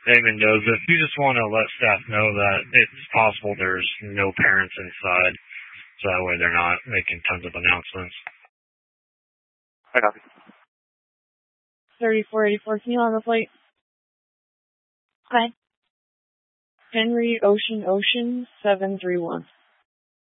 Hey Mendoza, if you just want to let staff know that it's possible there's no parents inside, so that way they're not making tons of announcements. I copy. 3484, can you on the plate? Okay. Henry Ocean 731.